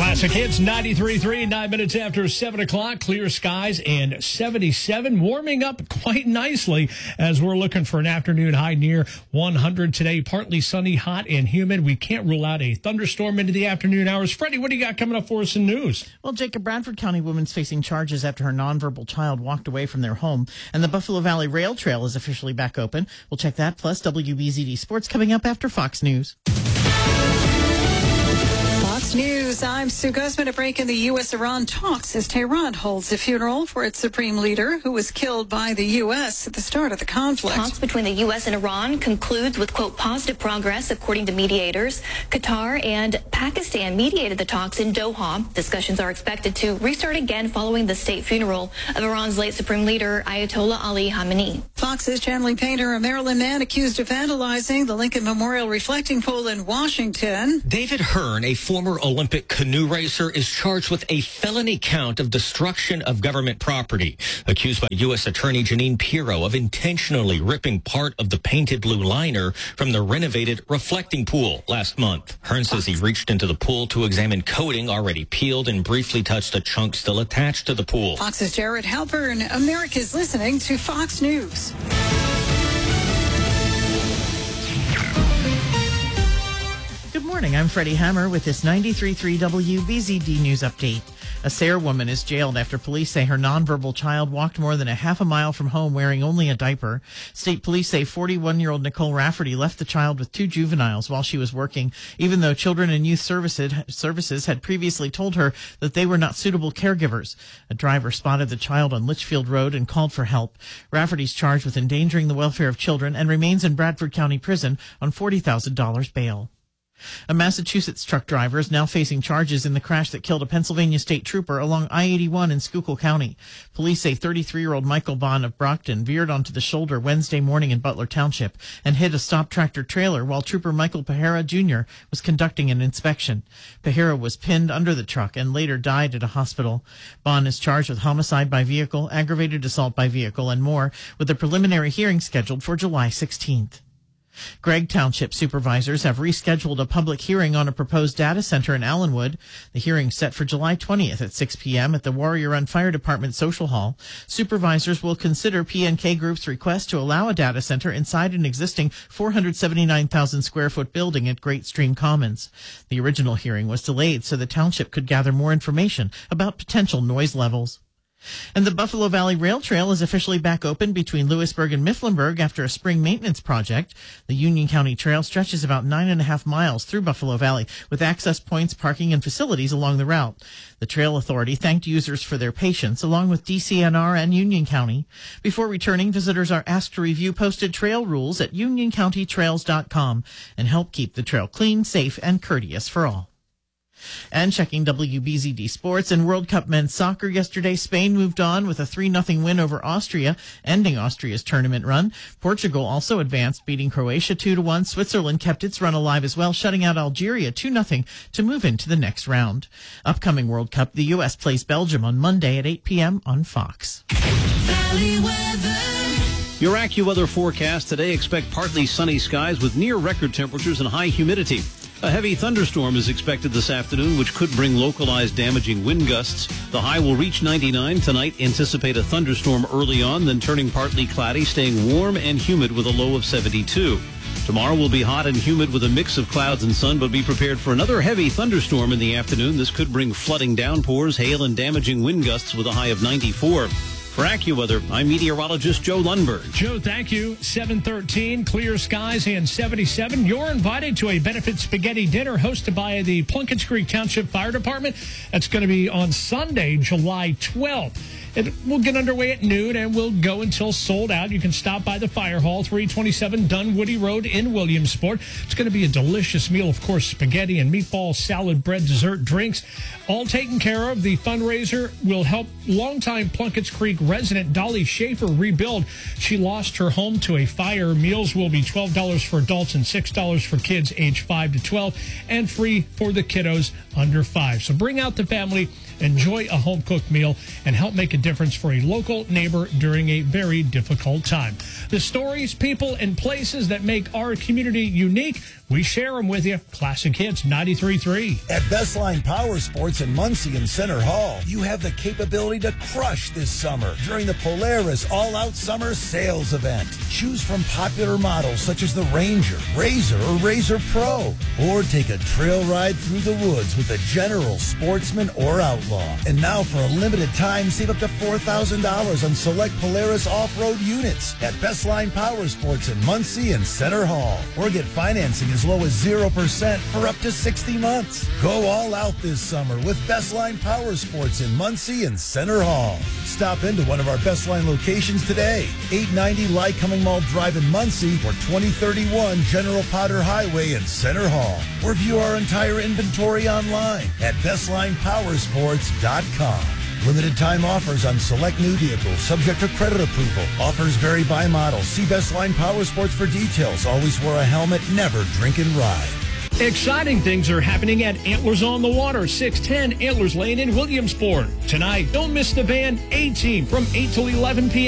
Classic Hits 93.3, 9 minutes after 7 o'clock. Clear skies and 77, warming up quite nicely as we're looking for an afternoon high near 100 today. Partly sunny, hot, and humid. We can't rule out a thunderstorm into the afternoon hours. Freddie, what do you got coming up for us in news? Well, Jacob, Bradford County woman's facing charges after her nonverbal child walked away from their home. And the Buffalo Valley Rail Trail is officially back open. We'll check that, plus WBZD Sports coming up after Fox News. Fox News, I'm Sue Guzman. A break in the U.S.-Iran talks as Tehran holds a funeral for its supreme leader who was killed by the U.S. at the start of the conflict. Talks between the U.S. and Iran concludes with, quote, positive progress, according to mediators. Qatar and Pakistan mediated the talks in Doha. Discussions are expected to restart again following the state funeral of Iran's late supreme leader, Ayatollah Ali Khamenei. Fox's channeling painter, a Maryland man accused of vandalizing the Lincoln Memorial reflecting pool in Washington. David Hearn, a former Olympic canoe racer, is charged with a felony count of destruction of government property, accused by U.S. Attorney Jeanine Pirro of intentionally ripping part of the painted blue liner from the renovated reflecting pool last month. Hearn says he reached into the pool to examine coating already peeled and briefly touched a chunk still attached to the pool. Fox's Jared Halpern. America's listening to Fox News. Good morning, I'm Freddie Hammer with this 93.3 WBZD News Update. A Sayre woman is jailed after police say her nonverbal child walked more than a half a mile from home wearing only a diaper. State police say 41-year-old Nicole Rafferty left the child with 2 juveniles while she was working, even though Children and Youth Services had previously told her that they were not suitable caregivers. A driver spotted the child on Litchfield Road and called for help. Rafferty's charged with endangering the welfare of children and remains in Bradford County Prison on $40,000 bail. A Massachusetts truck driver is now facing charges in the crash that killed a Pennsylvania state trooper along I-81 in Schuylkill County. Police say 33-year-old Michael Bond of Brockton veered onto the shoulder Wednesday morning in Butler Township and hit a stop tractor trailer while Trooper Michael Pajera Jr. was conducting an inspection. Pajera was pinned under the truck and later died at a hospital. Bond is charged with homicide by vehicle, aggravated assault by vehicle, and more, with a preliminary hearing scheduled for July 16th. Gregg Township supervisors have rescheduled a public hearing on a proposed data center in Allenwood. The hearing is set for July 20th at 6 p.m. at the Warrior Run Fire Department Social Hall. Supervisors will consider PNK Group's request to allow a data center inside an existing 479,000 square foot building at Great Stream Commons. The original hearing was delayed so the township could gather more information about potential noise levels. And the Buffalo Valley Rail Trail is officially back open between Lewisburg and Mifflinburg after a spring maintenance project. The Union County Trail stretches about 9.5 miles through Buffalo Valley with access points, parking, and facilities along the route. The Trail Authority thanked users for their patience, along with DCNR and Union County. Before returning, visitors are asked to review posted trail rules at unioncountytrails.com and help keep the trail clean, safe, and courteous for all. And checking WBZD Sports and World Cup men's soccer yesterday, Spain moved on with a 3-0 win over Austria, ending Austria's tournament run. Portugal also advanced, beating Croatia 2-1. Switzerland kept its run alive as well, shutting out Algeria 2-0 to move into the next round. Upcoming World Cup, the U.S. plays Belgium on Monday at 8 p.m. on Fox. Valley weather. Your AccuWeather forecast today: expect partly sunny skies with near record temperatures and high humidity. A heavy thunderstorm is expected this afternoon, which could bring localized damaging wind gusts. The high will reach 99 tonight. Anticipate a thunderstorm early on, then turning partly cloudy, staying warm and humid with a low of 72. Tomorrow will be hot and humid with a mix of clouds and sun, but be prepared for another heavy thunderstorm in the afternoon. This could bring flooding downpours, hail, and damaging wind gusts with a high of 94. For AccuWeather, I'm meteorologist Joe Lundberg. Joe, thank you. 7:13, clear skies and 77. You're invited to a benefit spaghetti dinner hosted by the Plunkett Creek Township Fire Department. That's going to be on Sunday, July 12th. It will get underway at noon and will go until sold out. You can stop by the Fire Hall, 327 Dunwoody Road in Williamsport. It's going to be a delicious meal, of course, spaghetti and meatball, salad, bread, dessert, drinks, all taken care of. The fundraiser will help longtime Plunkett's Creek resident Dolly Schaefer rebuild. She lost her home to a fire. Meals will be $12 for adults and $6 for kids age 5 to 12 and free for the kiddos under 5. So bring out the family Enjoy a home-cooked meal and help make a difference for a local neighbor during a very difficult time. The stories, people, and places that make our community unique, we share them with you. Classic Hits 93.3. At Bestline Power Sports in Muncie and Center Hall, you have the capability to crush this summer during the Polaris All-Out Summer Sales Event. Choose from popular models such as the Ranger, Razor, or Razor Pro. Or take a trail ride through the woods with a General, Sportsman, or Outlaw. And now for a limited time, save up to $4,000 on select Polaris off-road units at Bestline Power Sports in Muncie and Center Hall. Or get financing as low as 0% for up to 60 months. Go all out this summer with Bestline Power Sports in Muncie and Center Hall. Stop into one of our Bestline locations today. 890 Lycoming Mall Drive in Muncie or 2031 General Potter Highway in Center Hall. Or view our entire inventory online at bestlinepowersports.com. Limited time offers on select new vehicles subject to credit approval. Offers vary by model. See Bestline Power Sports for details. Always wear a helmet. Never drink and ride. Exciting things are happening at Antlers on the Water, 610 Antlers Lane in Williamsport. Tonight, don't miss the band A-Team from 8 till 11 p.m.